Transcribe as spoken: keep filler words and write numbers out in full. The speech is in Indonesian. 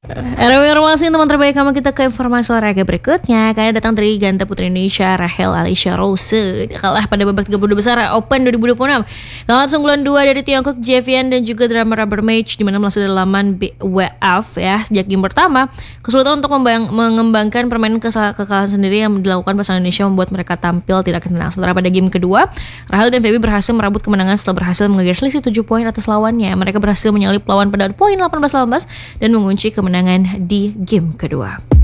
Era informasi teman terbaik kamu, kita ke informasi olahraga berikutnya. Karena datang dari ganda putri Indonesia Rachel Alisha Rose kalah pada babak tiga puluh dua besar Open dua ribu dua puluh enam. Kalah unggulan dua dari Tiongkok Jevian dan juga drama rubber match di mana melalui dalaman B W F ya. Sejak game pertama, kesulitan untuk membang- mengembangkan permainan kesal- kekalahan sendiri yang dilakukan pasangan Indonesia membuat mereka tampil tidak tenang. Sementara pada game kedua, Rachel dan Feby berhasil merebut kemenangan setelah berhasil mengejar selisih tujuh poin atas lawannya. Mereka berhasil menyalip lawan pada poin delapan belas delapan belas dan mengunci kemenangan di game kedua.